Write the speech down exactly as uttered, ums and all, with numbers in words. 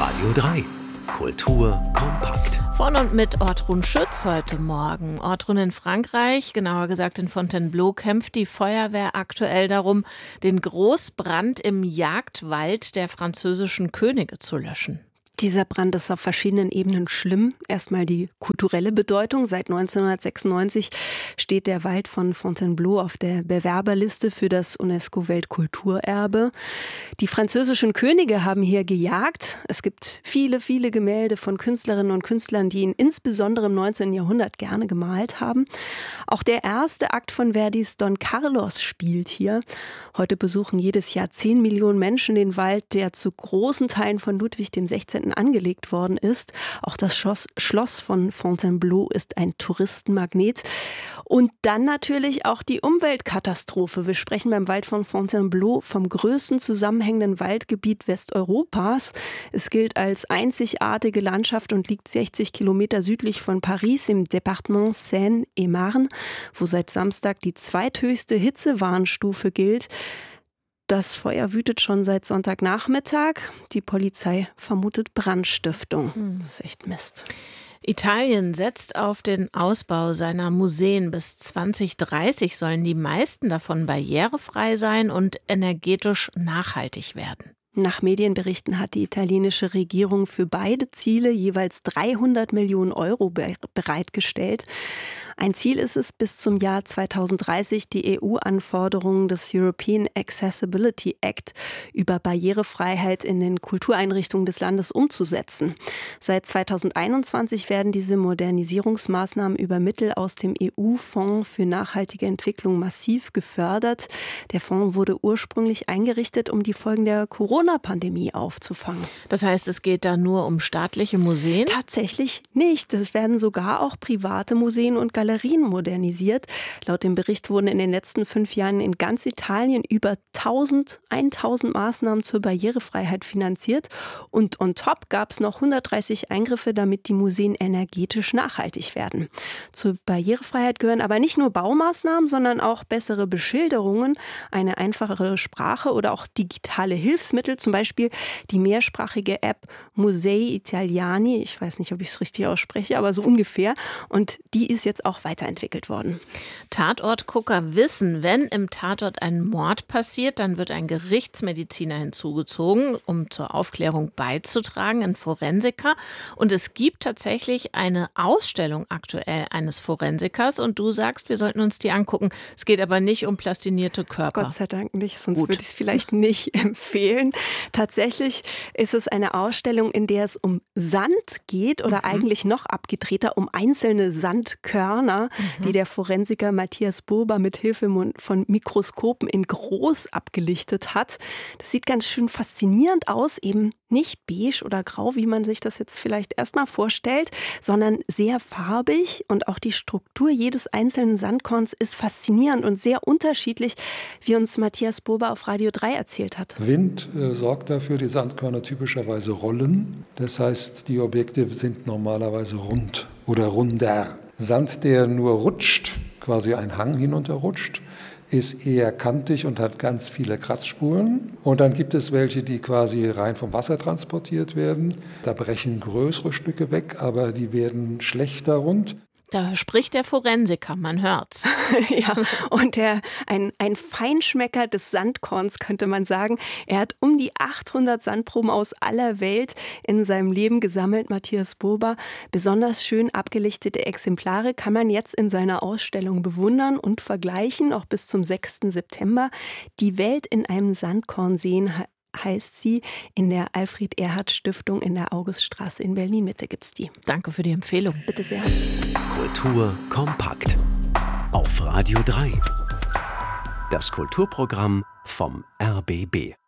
Radio drei. Kultur kompakt. Von und mit Ortrun Schütz heute Morgen. Ortrun, in Frankreich, genauer gesagt in Fontainebleau, kämpft die Feuerwehr aktuell darum, den Großbrand im Jagdwald der französischen Könige zu löschen. Dieser Brand ist auf verschiedenen Ebenen schlimm. Erstmal die kulturelle Bedeutung. Seit neunzehnhundertsechsundneunzig steht der Wald von Fontainebleau auf der Bewerberliste für das UNESCO-Weltkulturerbe. Die französischen Könige haben hier gejagt. Es gibt viele, viele Gemälde von Künstlerinnen und Künstlern, die ihn insbesondere im neunzehnten Jahrhundert gerne gemalt haben. Auch der erste Akt von Verdis Don Carlos spielt hier. Heute besuchen jedes Jahr zehn Millionen Menschen den Wald, der zu großen Teilen von Ludwig dem Sechzehnten angelegt worden ist. Auch das Schloss, Schloss von Fontainebleau ist ein Touristenmagnet. Und dann natürlich auch die Umweltkatastrophe. Wir sprechen beim Wald von Fontainebleau vom größten zusammenhängenden Waldgebiet Westeuropas. Es gilt als einzigartige Landschaft und liegt sechzig Kilometer südlich von Paris im Departement Seine-et-Marne, wo seit Samstag die zweithöchste Hitzewarnstufe gilt. Das Feuer wütet schon seit Sonntagnachmittag. Die Polizei vermutet Brandstiftung. Das ist echt Mist. Italien setzt auf den Ausbau seiner Museen. Bis zwanzig dreißig sollen die meisten davon barrierefrei sein und energetisch nachhaltig werden. Nach Medienberichten hat die italienische Regierung für beide Ziele jeweils dreihundert Millionen Euro bereitgestellt. Ein Ziel ist es, bis zum Jahr zweitausenddreißig die E U-Anforderungen des European Accessibility Act über Barrierefreiheit in den Kultureinrichtungen des Landes umzusetzen. Seit zweitausendeinundzwanzig werden diese Modernisierungsmaßnahmen über Mittel aus dem E U-Fonds für nachhaltige Entwicklung massiv gefördert. Der Fonds wurde ursprünglich eingerichtet, um die Folgen der Corona-Pandemie aufzufangen. Das heißt, es geht da nur um staatliche Museen? Tatsächlich nicht. Es werden sogar auch private Museen und Galerien modernisiert. Laut dem Bericht wurden in den letzten fünf Jahren in ganz Italien über tausend Maßnahmen zur Barrierefreiheit finanziert. Und on top gab es noch hundertdreißig Eingriffe, damit die Museen energetisch nachhaltig werden. Zur Barrierefreiheit gehören aber nicht nur Baumaßnahmen, sondern auch bessere Beschilderungen, eine einfachere Sprache oder auch digitale Hilfsmittel, zum Beispiel die mehrsprachige App Musei Italiani. Ich weiß nicht, ob ich es richtig ausspreche, aber so ungefähr. Und die ist jetzt auch weiterentwickelt worden. Tatortgucker wissen, wenn im Tatort ein Mord passiert, dann wird ein Gerichtsmediziner hinzugezogen, um zur Aufklärung beizutragen, ein Forensiker. Und es gibt tatsächlich eine Ausstellung aktuell eines Forensikers und du sagst, wir sollten uns die angucken. Es geht aber nicht um plastinierte Körper. Gott sei Dank nicht, sonst Gut. würde ich es vielleicht nicht empfehlen. Tatsächlich ist es eine Ausstellung, in der es um Sand geht oder mhm. eigentlich noch abgedrehter um einzelne Sandkörner, mhm. die der Forensiker Matthias Burber mit Hilfe von Mikroskopen in groß abgelichtet hat. Das sieht ganz schön faszinierend aus, eben nicht beige oder grau, wie man sich das jetzt vielleicht erstmal vorstellt, sondern sehr farbig und auch die Struktur jedes einzelnen Sandkorns ist faszinierend und sehr unterschiedlich, wie uns Matthias Burber auf Radio drei erzählt hat. Wind äh, sorgt dafür, die Sandkörner typischerweise rollen. Das heißt, die Objekte sind normalerweise rund oder runder. Sand, der nur rutscht, quasi ein Hang hinunterrutscht, ist eher kantig und hat ganz viele Kratzspuren. Und dann gibt es welche, die quasi rein vom Wasser transportiert werden. Da brechen größere Stücke weg, aber die werden schlechter rund. Da spricht der Forensiker, man hört's. Ja, und der, ein, ein Feinschmecker des Sandkorns, könnte man sagen. Er hat um die achthundert Sandproben aus aller Welt in seinem Leben gesammelt, Matthias Burber. Besonders schön abgelichtete Exemplare kann man jetzt in seiner Ausstellung bewundern und vergleichen, auch bis zum sechsten September. Die Welt in einem Sandkorn sehen heißt sie. In der Alfred-Erhard-Stiftung in der Auguststraße in Berlin-Mitte gibt's die. Danke für die Empfehlung. Bitte sehr. Kultur kompakt. Auf Radio drei. Das Kulturprogramm vom R B B.